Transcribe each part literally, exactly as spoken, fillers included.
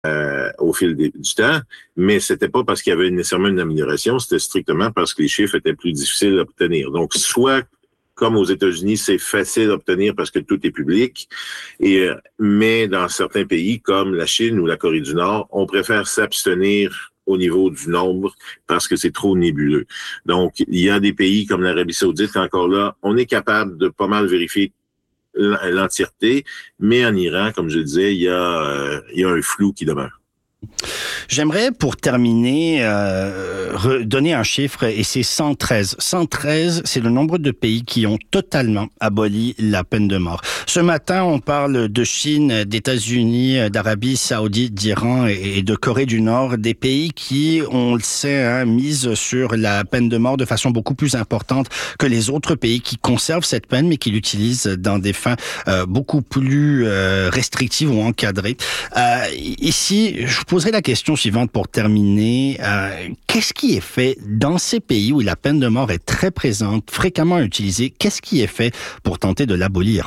euh, au fil des, du temps, mais c'était pas parce qu'il y avait nécessairement une amélioration, c'était strictement parce que les chiffres étaient plus difficiles à obtenir. Donc, soit comme aux États-Unis, c'est facile d'obtenir parce que tout est public. Et, mais dans certains pays, comme la Chine ou la Corée du Nord, on préfère s'abstenir au niveau du nombre parce que c'est trop nébuleux. Donc, il y a des pays comme l'Arabie Saoudite, encore là, on est capable de pas mal vérifier l'entièreté, mais en Iran, comme je le disais, il y a, euh, il y a un flou qui demeure. J'aimerais, pour terminer, euh, donner un chiffre, et c'est cent treize. cent treize, c'est le nombre de pays qui ont totalement aboli la peine de mort. Ce matin, on parle de Chine, d'États-Unis, d'Arabie Saoudite, d'Iran et de Corée du Nord, des pays qui, on le sait, hein, misent sur la peine de mort de façon beaucoup plus importante que les autres pays qui conservent cette peine, mais qui l'utilisent dans des fins euh, beaucoup plus euh, restrictives ou encadrées. Euh, ici, je vous poserai la question suivante pour terminer. Euh, qu'est-ce qui est fait dans ces pays où la peine de mort est très présente, fréquemment utilisée? Qu'est-ce qui est fait pour tenter de l'abolir?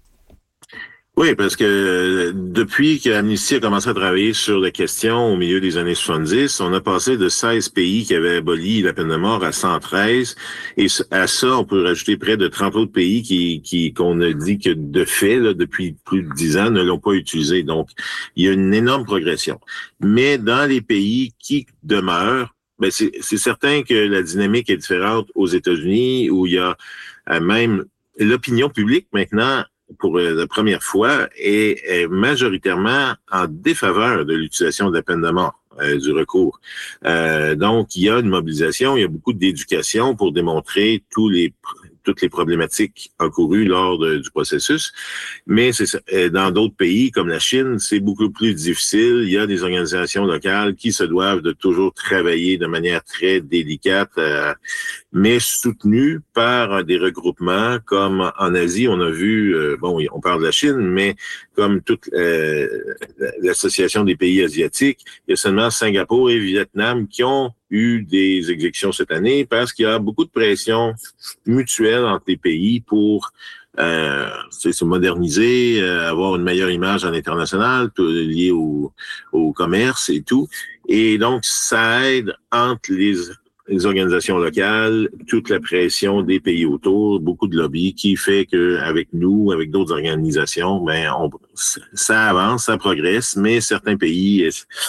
Oui, parce que depuis qu'Amnesty a commencé à travailler sur la question au milieu des années soixante-dix, on a passé de seize pays qui avaient aboli la peine de mort à cent treize. Et à ça, on peut rajouter près de trente autres pays qui, qui qu'on a dit que de fait, là, depuis plus de dix ans, ne l'ont pas utilisé. Donc, il y a une énorme progression. Mais dans les pays qui demeurent, ben c'est, c'est certain que la dynamique est différente aux États-Unis, où il y a euh, même l'opinion publique maintenant, pour la première fois, est, est majoritairement en défaveur de l'utilisation de la peine de mort, euh, du recours. Euh, donc, il y a une mobilisation, il y a beaucoup d'éducation pour démontrer tous les toutes les problématiques encourues lors de, du processus. Mais c'est, dans d'autres pays, comme la Chine, c'est beaucoup plus difficile. Il y a des organisations locales qui se doivent de toujours travailler de manière très délicate, euh, mais soutenues par des regroupements comme en Asie, on a vu, euh, bon, on parle de la Chine, mais comme toute euh, l'association des pays asiatiques, il y a seulement Singapour et Vietnam qui ont eu des exécutions cette année parce qu'il y a beaucoup de pression mutuelle entre les pays pour euh, se moderniser, euh, avoir une meilleure image à l'international, tout lié au, au commerce et tout. Et donc, ça aide entre les, les organisations locales, toute la pression des pays autour, beaucoup de lobbies qui fait que avec nous, avec d'autres organisations, ben on, ça avance, ça progresse, mais certains pays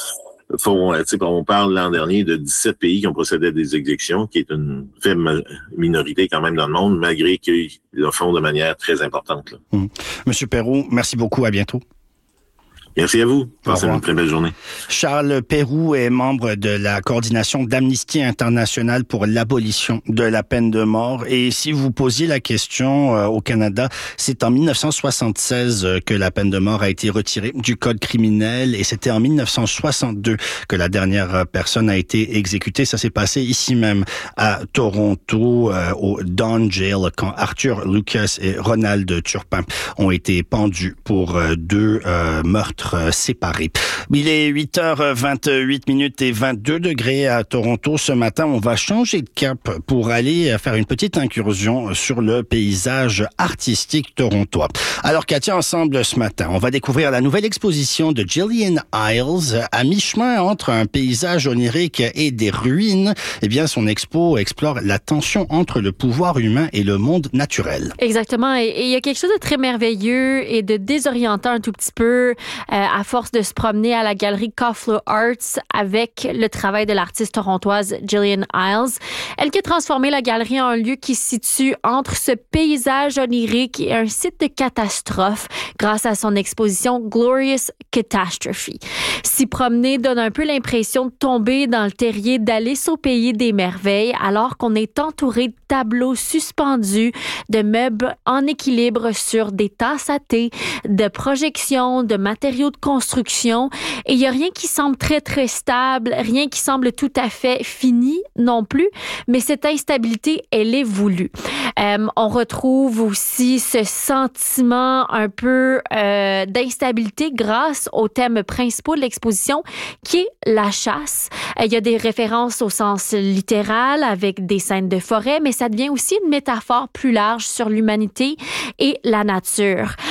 font, tu sais, on parle l'an dernier de dix-sept pays qui ont procédé à des exécutions, qui est une faible minorité quand même dans le monde, malgré qu'ils le font de manière très importante. Là. Mmh. Monsieur Perroux, merci beaucoup. À bientôt. Merci à vous. Passez une très belle journée. Charles Perroux est membre de la coordination d'Amnesty International pour l'abolition de la peine de mort. Et si vous posiez la question euh, au Canada, c'est en dix-neuf cent soixante-seize que la peine de mort a été retirée du code criminel et c'était en dix-neuf cent soixante-deux que la dernière personne a été exécutée. Ça s'est passé ici même à Toronto, euh, au Don Jail, quand Arthur Lucas et Ronald Turpin ont été pendus pour euh, deux euh, meurtres séparés. Il est huit heures vingt-huit minutes et vingt-deux degrés à Toronto. Ce matin, on va changer de cap pour aller faire une petite incursion sur le paysage artistique torontois. Alors Katia, ensemble ce matin, on va découvrir la nouvelle exposition de Gillian Isles à mi-chemin entre un paysage onirique et des ruines. Eh bien, son expo explore la tension entre le pouvoir humain et le monde naturel. Exactement. Et il y a quelque chose de très merveilleux et de désorientant un tout petit peu Euh, à force de se promener à la galerie Koffler Arts avec le travail de l'artiste torontoise Gillian Isles. Elle qui a transformé la galerie en un lieu qui se situe entre ce paysage onirique et un site de catastrophe grâce à son exposition Glorious Catastrophe. S'y promener donne un peu l'impression de tomber dans le terrier d'Alice au pays des merveilles alors qu'on est entouré de tableaux suspendus, de meubles en équilibre sur des tasses à thé, de projections, de matériaux de construction et il n'y a rien qui semble très, très stable, rien qui semble tout à fait fini non plus, mais cette instabilité, elle est voulue. Euh, on retrouve aussi ce sentiment un peu euh, d'instabilité grâce au thème principal de l'exposition qui est la chasse. Euh, il y a des références au sens littéral avec des scènes de forêt, mais ça devient aussi une métaphore plus large sur l'humanité et la nature.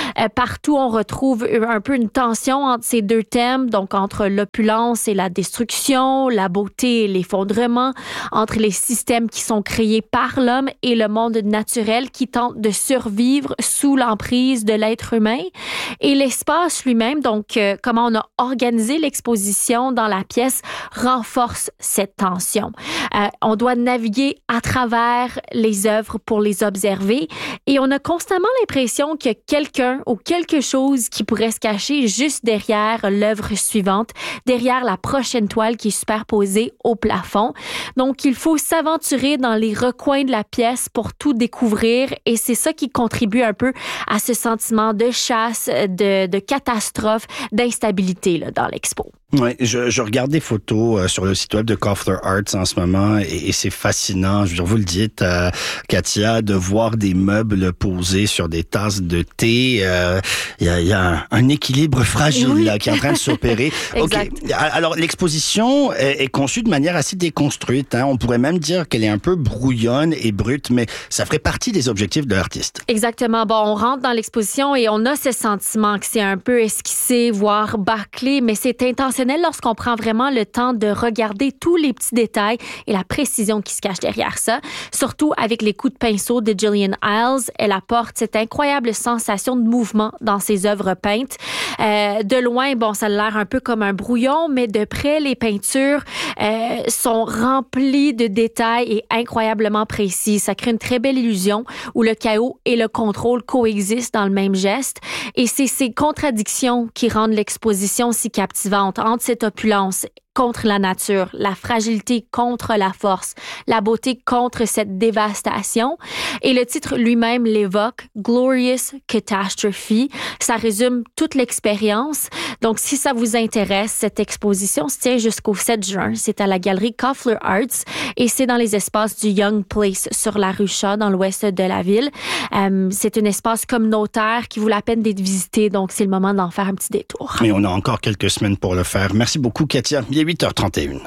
Euh, partout, on retrouve un peu une tension entre ces deux thèmes, donc entre l'opulence et la destruction, la beauté et l'effondrement, entre les systèmes qui sont créés par l'homme et le monde naturel qui tente de survivre sous l'emprise de l'être humain. Et l'espace lui-même, donc euh, comment on a organisé l'exposition dans la pièce, renforce cette tension. Euh, on doit naviguer à travers les œuvres pour les observer et on a constamment l'impression qu'il y a quelqu'un ou quelque chose qui pourrait se cacher juste derrière l'œuvre suivante, derrière la prochaine toile qui est superposée au plafond. Donc, il faut s'aventurer dans les recoins de la pièce pour tout découvrir et c'est ça qui contribue un peu à ce sentiment de chasse, de, de catastrophe, d'instabilité là, dans l'expo. Oui, je, je regarde des photos euh, sur le site web de Koffler Arts en ce moment et, et c'est fascinant. Je veux dire, vous le dites, euh, Katia, de voir des meubles posés sur des tasses de thé. Il euh, y, a, y a un, un équilibre fragile oui. là, qui est en train de s'opérer. Exact. Okay. Alors, l'exposition est, est conçue de manière assez déconstruite. Hein. On pourrait même dire qu'elle est un peu brouillonne et brute, mais ça ferait partie des objectifs de l'artiste. Exactement. Bon, on rentre dans l'exposition et on a ce sentiment que c'est un peu esquissé, voire bâclé, mais c'est intentionnel lorsqu'on prend vraiment le temps de regarder tous les petits détails et la précision qui se cache derrière ça. Surtout avec les coups de pinceau de Gillian Iles, elle apporte cette incroyable sensation de mouvement dans ses œuvres peintes. Euh, de loin, bon, ça a l'air un peu comme un brouillon, mais de près, les peintures euh, sont remplies de détails et incroyablement précis. Ça crée une très belle illusion où le chaos et le contrôle coexistent dans le même geste. Et c'est ces contradictions qui rendent l'exposition si captivante entre cette opulence contre la nature, la fragilité contre la force, la beauté contre cette dévastation. Et le titre lui-même l'évoque, Glorious Catastrophe. Ça résume toute l'expérience. Donc, si ça vous intéresse, cette exposition se tient jusqu'au sept juin. C'est à la galerie Koffler Arts et c'est dans les espaces du Young Place sur la rue Shaw, dans l'ouest de la ville. Euh, c'est un espace communautaire qui vaut la peine d'être visité. Donc, c'est le moment d'en faire un petit détour. Et on a encore quelques semaines pour le faire. Merci beaucoup, Katia. Il est huit heures trente et une.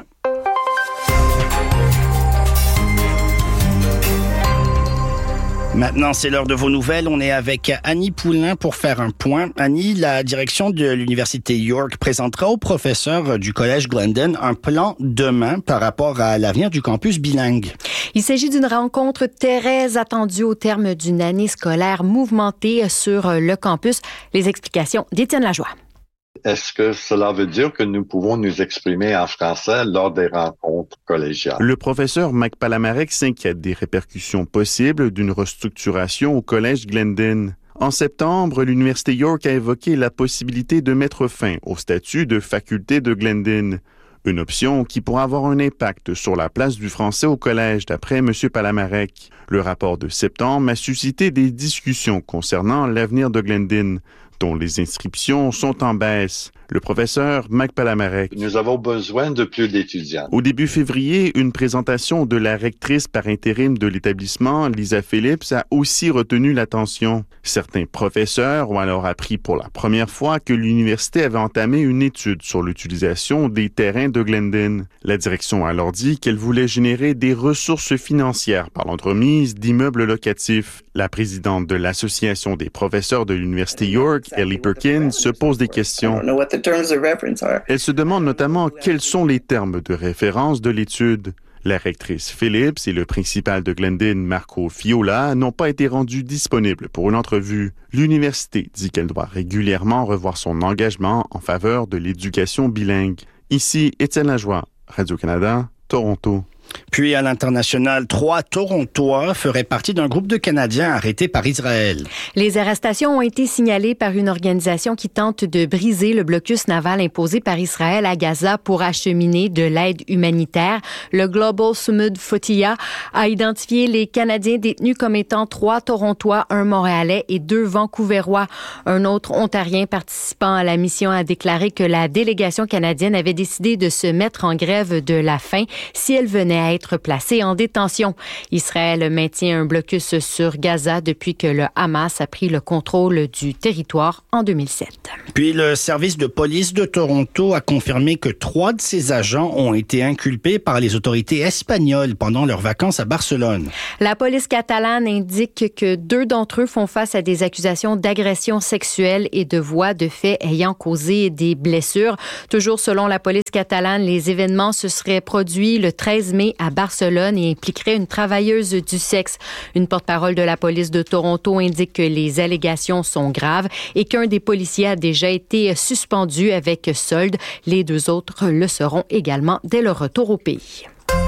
Maintenant, c'est l'heure de vos nouvelles. On est avec Annie Poulain pour faire un point. Annie, la direction de l'Université York présentera aux professeurs du Collège Glendon un plan demain par rapport à l'avenir du campus bilingue. Il s'agit d'une rencontre très attendue au terme d'une année scolaire mouvementée sur le campus. Les explications d'Étienne Lajoie. Est-ce que cela veut dire que nous pouvons nous exprimer en français lors des rencontres collégiales? Le professeur Mike Palamarek s'inquiète des répercussions possibles d'une restructuration au Collège Glendon. En septembre, l'Université York a évoqué la possibilité de mettre fin au statut de faculté de Glendon. Une option qui pourra avoir un impact sur la place du français au collège, d'après M. Palamarek. Le rapport de septembre a suscité des discussions concernant l'avenir de Glendon, dont les inscriptions sont en baisse. Le professeur Mike Palamarek. Nous avons besoin de plus d'étudiants. Au début février, une présentation de la rectrice par intérim de l'établissement, Lisa Phillips, a aussi retenu l'attention. Certains professeurs ont alors appris pour la première fois que l'université avait entamé une étude sur l'utilisation des terrains de Glendon. La direction a alors dit qu'elle voulait générer des ressources financières par l'entremise d'immeubles locatifs. La présidente de l'Association des professeurs de l'Université York, Ellie Perkins, se pose des questions. Elle se demande notamment quels sont les termes de référence de l'étude. La rectrice Phillips et le principal de Glendon, Marco Fiola, n'ont pas été rendus disponibles pour une entrevue. L'université dit qu'elle doit régulièrement revoir son engagement en faveur de l'éducation bilingue. Ici, Étienne Lajoie, Radio-Canada, Toronto. Puis à l'international, trois Torontois feraient partie d'un groupe de Canadiens arrêtés par Israël. Les arrestations ont été signalées par une organisation qui tente de briser le blocus naval imposé par Israël à Gaza pour acheminer de l'aide humanitaire. Le Global Sumud Fotiya a identifié les Canadiens détenus comme étant trois Torontois, un Montréalais et deux Vancouverois. Un autre Ontarien participant à la mission a déclaré que la délégation canadienne avait décidé de se mettre en grève de la faim si elle venait venait à être placé en détention. Israël maintient un blocus sur Gaza depuis que le Hamas a pris le contrôle du territoire en deux mille sept. Puis le service de police de Toronto a confirmé que trois de ses agents ont été inculpés par les autorités espagnoles pendant leurs vacances à Barcelone. La police catalane indique que deux d'entre eux font face à des accusations d'agression sexuelle et de voies de fait ayant causé des blessures. Toujours selon la police catalane, les événements se seraient produits le treize mai à Barcelone et impliqueraient une travailleuse du sexe. Une porte-parole de la police de Toronto indique que les allégations sont graves et qu'un des policiers a déjà été suspendu avec solde. Les deux autres le seront également dès leur retour au pays.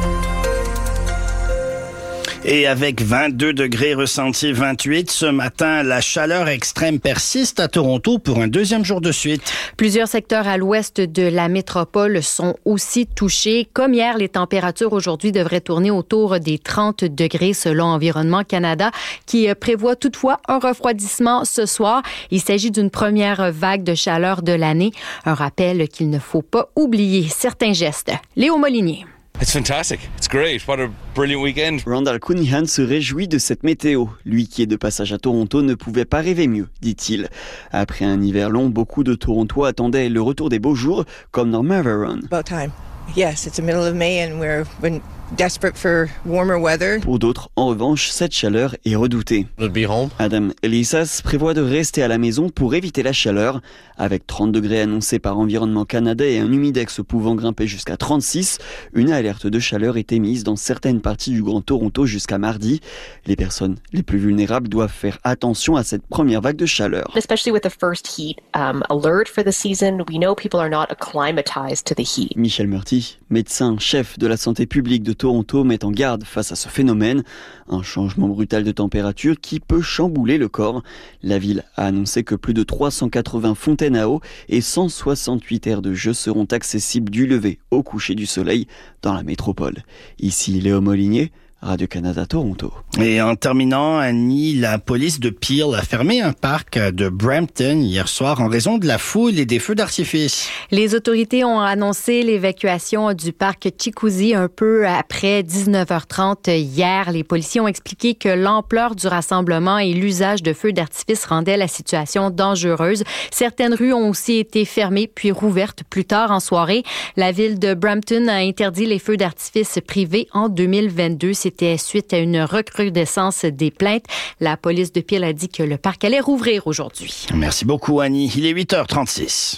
Et avec vingt-deux degrés ressentis, vingt-huit, ce matin, la chaleur extrême persiste à Toronto pour un deuxième jour de suite. Plusieurs secteurs à l'ouest de la métropole sont aussi touchés. Comme hier, les températures aujourd'hui devraient tourner autour des trente degrés selon Environnement Canada, qui prévoit toutefois un refroidissement ce soir. Il s'agit d'une première vague de chaleur de l'année. Un rappel qu'il ne faut pas oublier certains gestes. Léo Molinier. It's fantastic. It's great. What a brilliant weekend. Randall Cunningham se réjouit de cette météo. Lui qui est de passage à Toronto ne pouvait pas rêver mieux, dit-il. Après un hiver long, beaucoup de Torontois attendaient le retour des beaux jours, comme dans Maveron. About time. Yes, it's the middle of May and we're been desperate for warmer weather. Pour d'autres, en revanche, cette chaleur est redoutée. Adam Elisas prévoit de rester à la maison pour éviter la chaleur. Avec trente degrés annoncés par Environnement Canada et un humidex pouvant grimper jusqu'à trente-six, une alerte de chaleur est émise dans certaines parties du Grand Toronto jusqu'à mardi. Les personnes les plus vulnérables doivent faire attention à cette première vague de chaleur. Especially with the first heat um, alert for the season, we know people are not acclimatized to the heat. Michel Murty, médecin chef de la santé publique de Toronto, met en garde face à ce phénomène. Un changement brutal de température qui peut chambouler le corps. La ville a annoncé que plus de trois cent quatre-vingts fontaines à eau et cent soixante-huit aires de jeu seront accessibles du lever au coucher du soleil dans la métropole. Ici Léo Molinier, Radio-Canada Toronto. Et en terminant, Annie, la police de Peel a fermé un parc de Brampton hier soir en raison de la foule et des feux d'artifice. Les autorités ont annoncé l'évacuation du parc Chicousy un peu après dix-neuf heures trente hier. Les policiers ont expliqué que l'ampleur du rassemblement et l'usage de feux d'artifice rendaient la situation dangereuse. Certaines rues ont aussi été fermées puis rouvertes plus tard en soirée. La ville de Brampton a interdit les feux d'artifice privés en deux mille vingt-deux. C'était suite à une recrudescence des plaintes. La police de Peel a dit que le parc allait rouvrir aujourd'hui. Merci beaucoup, Annie. Il est huit heures trente-six.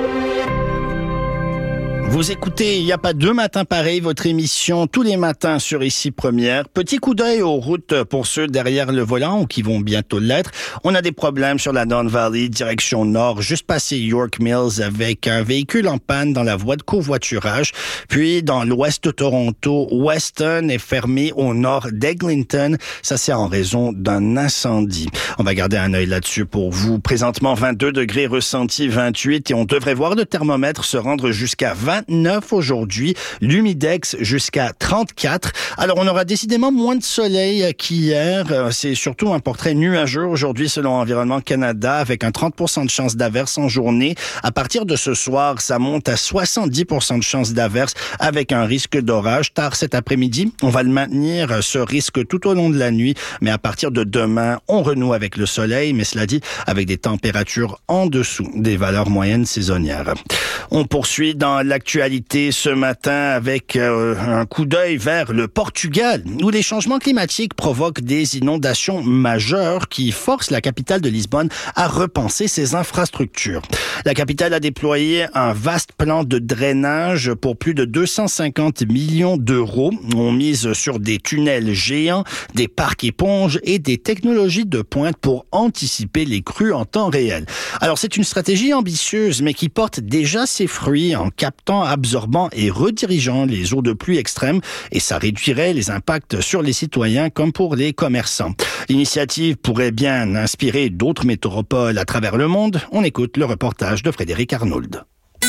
Vous écoutez Il n'y a pas deux matins pareils, votre émission tous les matins sur Ici Première. Petit coup d'œil aux routes pour ceux derrière le volant ou qui vont bientôt l'être. On a des problèmes sur la Don Valley, direction nord, juste passé York Mills avec un véhicule en panne dans la voie de covoiturage. Puis dans l'ouest de Toronto, Weston est fermé au nord d'Eglinton. Ça, c'est en raison d'un incendie. On va garder un œil là-dessus pour vous. Présentement, vingt-deux degrés ressentis, vingt-huit et on devrait voir le thermomètre se rendre jusqu'à vingt-neuf aujourd'hui, l'humidex jusqu'à trente-quatre. Alors, on aura décidément moins de soleil qu'hier. C'est surtout un portrait nuageux aujourd'hui selon Environnement Canada avec un trente pour cent de chance d'averse en journée. À partir de ce soir, ça monte à soixante-dix pour cent de chance d'averse avec un risque d'orage. Tard cet après-midi, on va le maintenir, ce risque tout au long de la nuit. Mais à partir de demain, on renoue avec le soleil, mais cela dit, avec des températures en dessous des valeurs moyennes saisonnières. On poursuit dans l'actualité ce matin avec euh, un coup d'œil vers le Portugal, où les changements climatiques provoquent des inondations majeures qui forcent la capitale de Lisbonne à repenser ses infrastructures. La capitale a déployé un vaste plan de drainage pour plus de deux cent cinquante millions d'euros. On mise sur des tunnels géants, des parcs éponges et des technologies de pointe pour anticiper les crues en temps réel. Alors c'est une stratégie ambitieuse, mais qui porte déjà ses fruits en captant, absorbant et redirigeant les eaux de pluie extrêmes et ça réduirait les impacts sur les citoyens comme pour les commerçants. L'initiative pourrait bien inspirer d'autres métropoles à travers le monde. On écoute le reportage de Frédéric Arnould.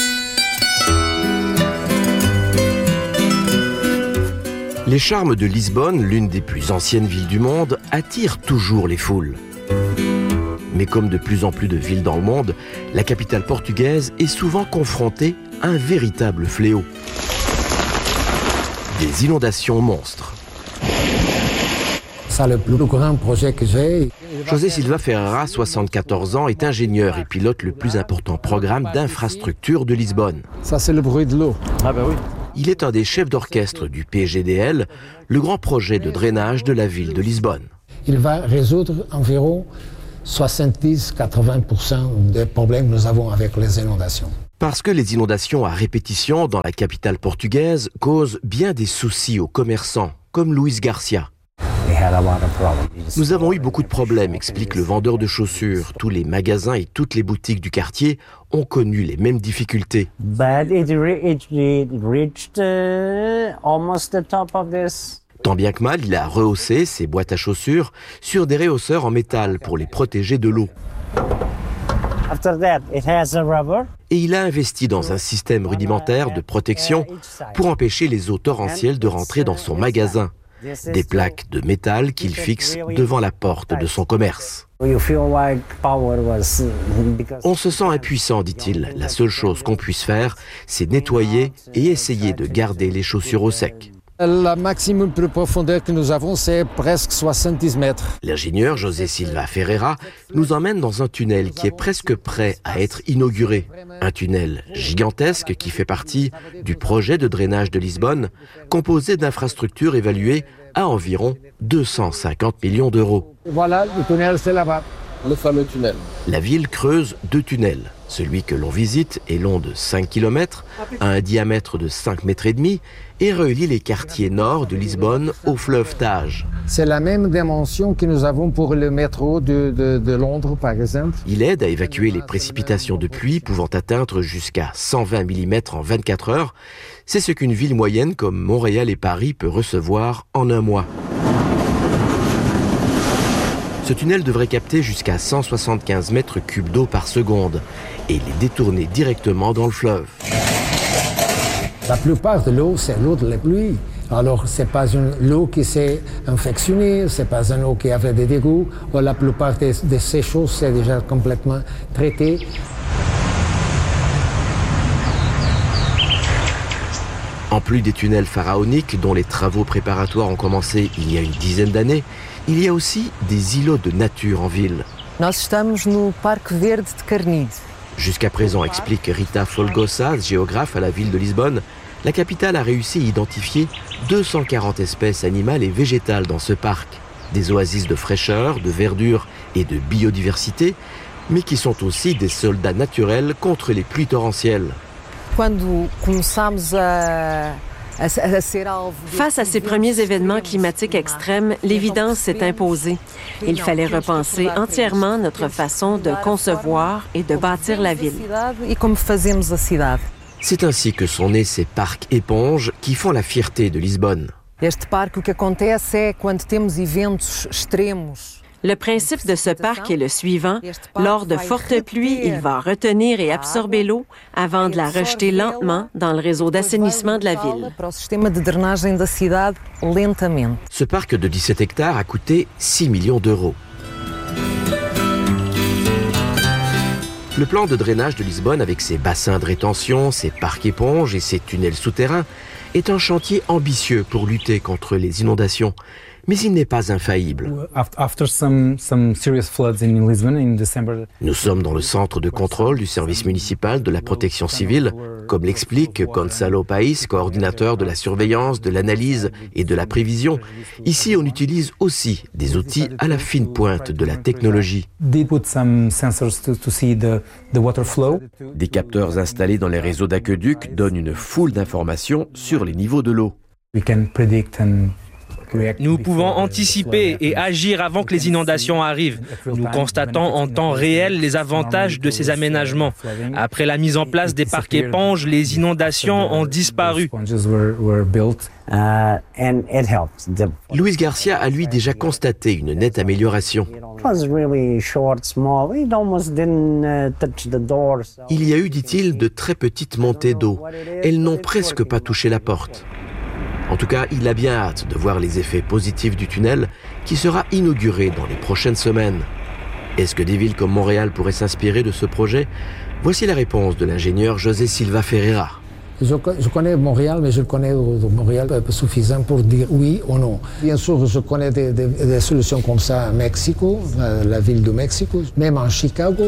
Les charmes de Lisbonne, l'une des plus anciennes villes du monde, attirent toujours les foules. Mais comme de plus en plus de villes dans le monde, la capitale portugaise est souvent confrontée à un véritable fléau. des inondations monstres. C'est le plus grand projet que j'ai. José Silva Ferreira, soixante-quatorze ans, est ingénieur et pilote le plus important programme d'infrastructure de Lisbonne. Ça, c'est le bruit de l'eau. Ah ben oui. Il est un des chefs d'orchestre du P G D L, le grand projet de drainage de la ville de Lisbonne. Il va résoudre environ soixante-dix à quatre-vingts pour cent des problèmes que nous avons avec les inondations. Parce que les inondations à répétition dans la capitale portugaise causent bien des soucis aux commerçants, comme Luis Garcia. Nous avons eu beaucoup de problèmes, explique le vendeur de chaussures. Tous les magasins et toutes les boutiques du quartier ont connu les mêmes difficultés. Tant bien que mal, il a rehaussé ses boîtes à chaussures sur des rehausseurs en métal pour les protéger de l'eau. Et il a investi dans un système rudimentaire de protection pour empêcher les eaux torrentielles de rentrer dans son magasin. Des plaques de métal qu'il fixe devant la porte de son commerce. On se sent impuissant, dit-il. La seule chose qu'on puisse faire, c'est nettoyer et essayer de garder les chaussures au sec. Le maximum de profondeur que nous avons, c'est presque soixante-dix mètres. L'ingénieur José Silva Ferreira nous emmène dans un tunnel qui est presque prêt à être inauguré. Un tunnel gigantesque qui fait partie du projet de drainage de Lisbonne, composé d'infrastructures évaluées à environ deux cent cinquante millions d'euros. Voilà, le tunnel, c'est là-bas. Le fameux tunnel. La ville creuse deux tunnels. Celui que l'on visite est long de cinq kilomètres, a un diamètre de cinq mètres et demi et relie les quartiers nord de Lisbonne au fleuve Tage. C'est la même dimension que nous avons pour le métro de, de, de Londres, par exemple. Il aide à évacuer les précipitations de pluie pouvant atteindre jusqu'à cent vingt millimètres en vingt-quatre heures. C'est ce qu'une ville moyenne comme Montréal et Paris peut recevoir en un mois. Ce tunnel devrait capter jusqu'à cent soixante-quinze mètres cubes d'eau par seconde et les détourner directement dans le fleuve. La plupart de l'eau, c'est l'eau de la pluie. Alors, ce n'est pas une l'eau qui s'est infectionnée, ce n'est pas une eau qui avait des dégoûts. La plupart de, de ces choses, c'est déjà complètement traité. En plus des tunnels pharaoniques dont les travaux préparatoires ont commencé il y a une dizaine d'années, il y a aussi des îlots de nature en ville. Nós estamos no Parque Verde de Carnide. Jusqu'à présent, explique Rita Folgosa, géographe à la ville de Lisbonne, la capitale a réussi à identifier deux cent quarante espèces animales et végétales dans ce parc. Des oasis de fraîcheur, de verdure et de biodiversité, mais qui sont aussi des soldats naturels contre les pluies torrentielles. Quando começamos a Face à ces premiers événements climatiques extrêmes, l'évidence s'est imposée. Il fallait repenser entièrement notre façon de concevoir et de bâtir la ville. C'est ainsi que sont nés ces parcs éponges qui font la fierté de Lisbonne. Este parque, o que acontece é quando temos eventos extremos. Le principe de ce parc est le suivant. Lors de fortes pluies, il va retenir et absorber l'eau avant de la rejeter lentement dans le réseau d'assainissement de la ville. Ce parc de dix-sept hectares a coûté six millions d'euros. Le plan de drainage de Lisbonne avec ses bassins de rétention, ses parcs éponges et ses tunnels souterrains est un chantier ambitieux pour lutter contre les inondations. Mais il n'est pas infaillible. Nous sommes dans le centre de contrôle du service municipal de la protection civile, comme l'explique Gonçalo País, coordinateur de la surveillance, de l'analyse et de la prévision. Ici, on utilise aussi des outils à la fine pointe de la technologie. Des capteurs installés dans les réseaux d'aqueducs donnent une foule d'informations sur les niveaux de l'eau. Nous pouvons anticiper et agir avant que les inondations arrivent. Nous constatons en temps réel les avantages de ces aménagements. Après la mise en place des parcs éponges, les inondations ont disparu. Luis Garcia a lui déjà constaté une nette amélioration. Il y a eu, dit-il, de très petites montées d'eau. Elles n'ont presque pas touché la porte. En tout cas, il a bien hâte de voir les effets positifs du tunnel qui sera inauguré dans les prochaines semaines. Est-ce que des villes comme Montréal pourraient s'inspirer de ce projet? Voici la réponse de l'ingénieur José Silva Ferreira. Je, je connais Montréal, mais je connais Montréal pas suffisant pour dire oui ou non. Bien sûr, je connais des, des, des solutions comme ça à Mexico, la ville de Mexico, même en Chicago.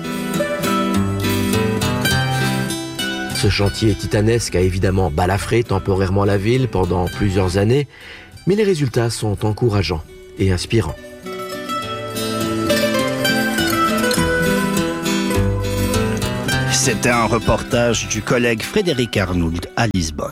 Ce chantier titanesque a évidemment balafré temporairement la ville pendant plusieurs années, mais les résultats sont encourageants et inspirants. C'était un reportage du collègue Frédéric Arnould à Lisbonne.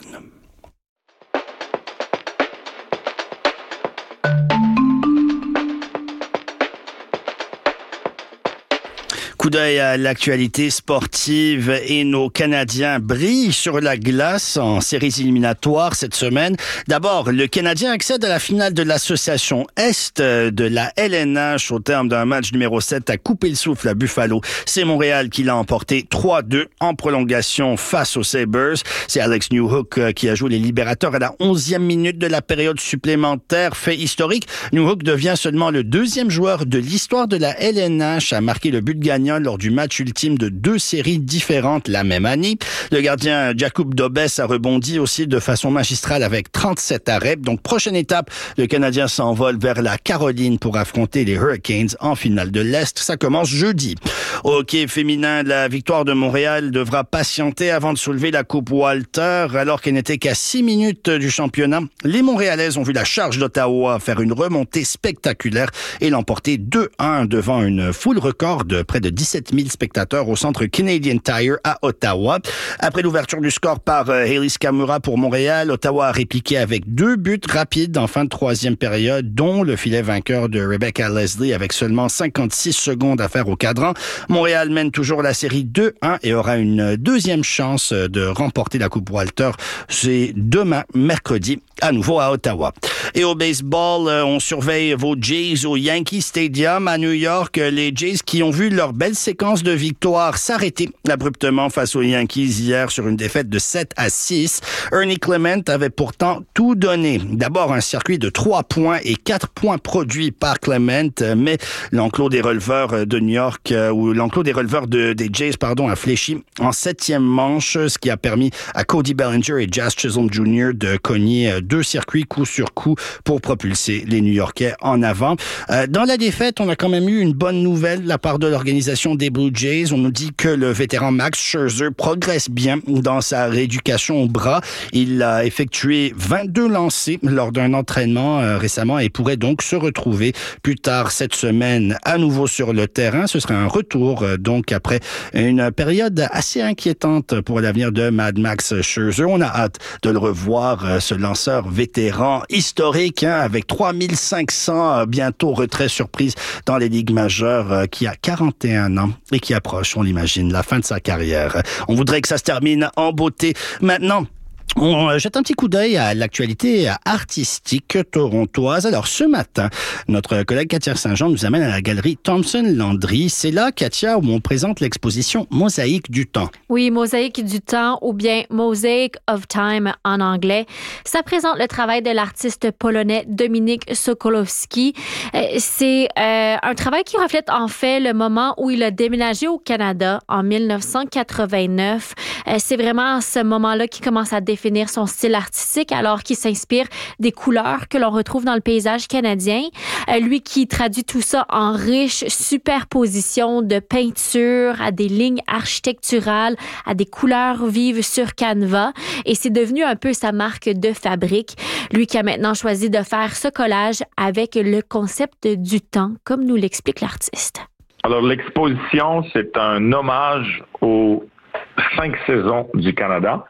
Coup d'œil à l'actualité sportive et nos Canadiens brillent sur la glace en séries éliminatoires cette semaine. D'abord, le Canadien accède à la finale de l'association Est de la L N H au terme d'un match numéro sept à couper le souffle à Buffalo. C'est Montréal qui l'a emporté trois deux en prolongation face aux Sabres. C'est Alex Newhook qui a joué les Libérateurs à la onzième minute de la période supplémentaire. Fait historique, Newhook devient seulement le deuxième joueur de l'histoire de la L N H à marquer le but gagnant lors du match ultime de deux séries différentes la même année. Le gardien Jakub Dobes a rebondi aussi de façon magistrale avec trente-sept arrêts. Donc, prochaine étape, le Canadien s'envole vers la Caroline pour affronter les Hurricanes en finale de l'Est. Ça commence jeudi. Au hockey féminin, la victoire de Montréal devra patienter avant de soulever la Coupe Walter. Alors qu'elle n'était qu'à six minutes du championnat, les Montréalaises ont vu la Charge d'Ottawa faire une remontée spectaculaire et l'emporter deux un devant une foule record de près de dix-sept mille spectateurs au centre Canadian Tire à Ottawa. Après l'ouverture du score par euh, Hayley Skamura pour Montréal, Ottawa a répliqué avec deux buts rapides en fin de troisième période, dont le filet vainqueur de Rebecca Leslie avec seulement cinquante-six secondes à faire au cadran. Montréal mène toujours la série deux un et aura une deuxième chance de remporter la Coupe Walter. C'est demain, mercredi, à nouveau à Ottawa. Et au baseball, on surveille vos Jays au Yankee Stadium à New York. Les Jays qui ont vu leur belle séquence de victoires s'arrêter abruptement face aux Yankees hier sur une défaite de sept à six. Ernie Clement avait pourtant tout donné. D'abord un circuit de trois points et quatre points produits par Clement, mais l'enclos des releveurs de New York, ou l'enclos des releveurs de, des Jays, pardon, a fléchi en septième manche, ce qui a permis à Cody Bellinger et Jazz Chisholm junior de cogner deux circuits coup sur coup pour propulser les New-Yorkais en avant. Euh, dans la défaite, on a quand même eu une bonne nouvelle de la part de l'organisation des Blue Jays. On nous dit que le vétéran Max Scherzer progresse bien dans sa rééducation au bras. Il a effectué vingt-deux lancers lors d'un entraînement euh, récemment et pourrait donc se retrouver plus tard cette semaine à nouveau sur le terrain. Ce serait un retour euh, donc après une période assez inquiétante pour l'avenir de Mad Max Scherzer. On a hâte de le revoir, euh, ce lanceur vétéran historique, hein, avec trois mille cinq cents euh, bientôt retraits surprises dans les ligues majeures, euh, qui a quarante et un ans et qui approche, on l'imagine, la fin de sa carrière. On voudrait que ça se termine en beauté. Maintenant, on jette un petit coup d'œil à l'actualité artistique torontoise. Alors, ce matin, notre collègue Katia Saint-Jean nous amène à la galerie Thompson-Landry. C'est là, Katia, où on présente l'exposition Mosaïque du temps. Oui, Mosaïque du temps, ou bien Mosaic of Time en anglais. Ça présente le travail de l'artiste polonais Dominik Sokolowski. C'est euh, un travail qui reflète en fait le moment où il a déménagé au Canada en dix-neuf cent quatre-vingt-neuf. C'est vraiment à ce moment-là qu'il commence à définir son style artistique, alors qu'il s'inspire des couleurs que l'on retrouve dans le paysage canadien. Euh, lui qui traduit tout ça en riche superposition de peinture à des lignes architecturales, à des couleurs vives sur canevas. Et c'est devenu un peu sa marque de fabrique. Lui qui a maintenant choisi de faire ce collage avec le concept du temps, comme nous l'explique l'artiste. Alors, l'exposition, c'est un hommage aux cinq saisons du Canada.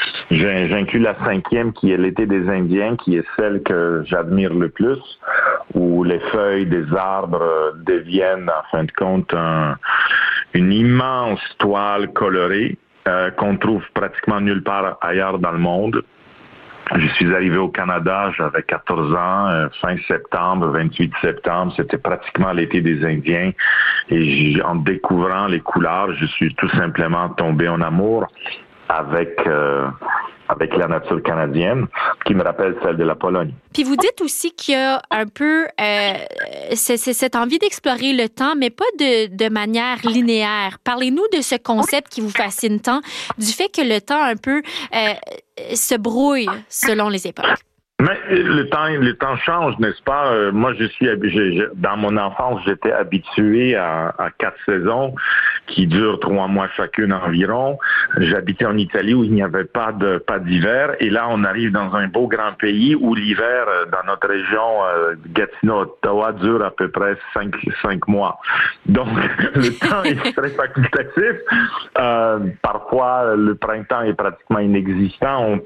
J'inclus la cinquième qui est l'été des Indiens, qui est celle que j'admire le plus, où les feuilles des arbres deviennent, en fin de compte, un, une immense toile colorée euh, qu'on trouve pratiquement nulle part ailleurs dans le monde. Je suis arrivé au Canada, j'avais quatorze ans, euh, fin septembre, vingt-huit septembre, c'était pratiquement l'été des Indiens. Et en découvrant les couleurs, je suis tout simplement tombé en amour avec euh, avec la nature canadienne. qui me rappelle celle de la Pologne. Puis vous dites aussi qu'il y a un peu euh, c'est, c'est cette envie d'explorer le temps, mais pas de, de manière linéaire. Parlez-nous de ce concept qui vous fascine tant, du fait que le temps un peu euh, se brouille selon les époques. Mais le temps, le temps change, n'est-ce pas? Euh, moi, je suis, je, je, dans mon enfance, j'étais habitué à, à quatre saisons qui durent trois mois chacune environ. J'habitais en Italie où il n'y avait pas de pas d'hiver, et là, on arrive dans un beau grand pays où l'hiver, dans notre région, euh, Gatineau, Ottawa, dure à peu près cinq cinq mois. Donc, le temps est très facultatif. Euh, parfois, le printemps est pratiquement inexistant. On